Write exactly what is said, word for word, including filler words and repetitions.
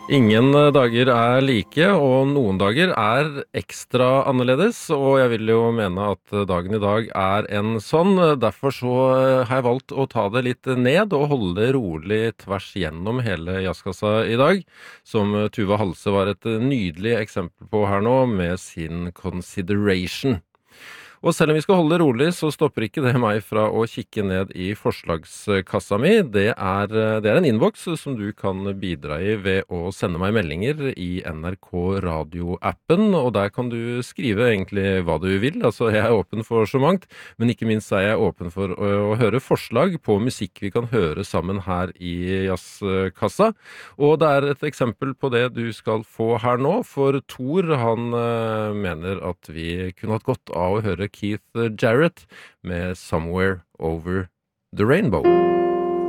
Ingen dager er like, og noen dager er ekstra annerledes, og jeg vil jo mene at dagen i dag er en sånn. Derfor så har jeg valgt å ta det litt ned og holde det rolig tvers gjennom hele jazzkassa i dag, som Tuva Halse var et nydelig eksempel på her nå med sin Consideration. Og selv om vi skal holde det rolig, så stopper ikke det meg fra å kikke ned i forslagskassa mi. Det er, det er en inbox som du kan bidra i ved å sende meg meldinger i N R K Radio-appen, og der kan du skrive egentlig hva du vil. Altså, jeg er åpen for så mangt, men ikke minst er jeg åpen for å, å høre forslag på musikk vi kan høre sammen her i jazzkassa. Og det er et eksempel på det du skal få her nå, for Thor, han øh, mener at vi kunne hatt godt av å høre Keith Jarrett med Somewhere Over the Rainbow.